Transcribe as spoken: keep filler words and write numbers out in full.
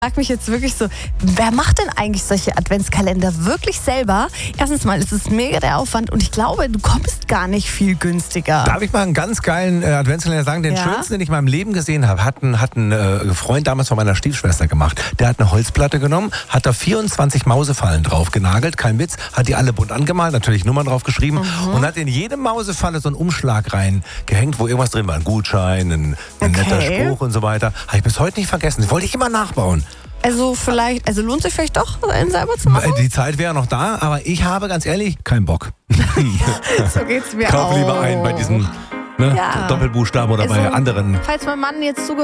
Ich frage mich jetzt wirklich so, wer macht denn eigentlich solche Adventskalender wirklich selber? Erstens mal ist es mega der Aufwand und ich glaube, du kommst gar nicht viel günstiger. Darf ich mal einen ganz geilen äh, Adventskalender sagen? Den Ja? schönsten, den ich in meinem Leben gesehen habe, hat ein, hat ein äh, Freund damals von meiner Stiefschwester gemacht. Der hat eine Holzplatte genommen, hat da vierundzwanzig Mausefallen drauf genagelt, kein Witz, hat die alle bunt angemalt, natürlich Nummern drauf geschrieben mhm. und hat in jede Mausefalle so einen Umschlag reingehängt, wo irgendwas drin war. Ein Gutschein, ein, ein Okay. netter Spruch und so weiter. Habe ich bis heute nicht vergessen. Das wollte ich immer nachbauen. Also vielleicht, also lohnt sich vielleicht doch, einen selber zu machen? Die Zeit wäre noch da, aber ich habe ganz ehrlich keinen Bock. So geht's mir Kauf auch. lieber ein bei diesem ne, Ja. Doppelbuchstaben oder Also, bei anderen. Falls mein Mann jetzt zugehört,